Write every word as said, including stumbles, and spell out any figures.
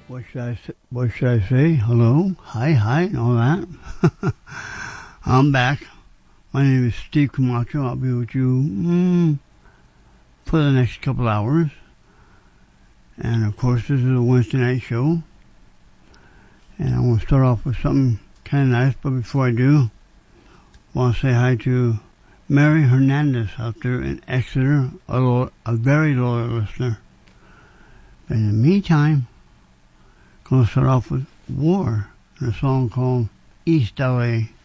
What should I say? What should I say? Hello, hi, hi, and all that. I'm back. My name is Steve Camacho. I'll be with you mm, for the next couple hours. And of course, this is a Wednesday night show. And I want to start off with something kind of nice. But before I do, I want to say hi to Mary Hernandez out there in Exeter, a, lo- a very loyal listener. But in the meantime, I'm going to start off with War and a song called East L A.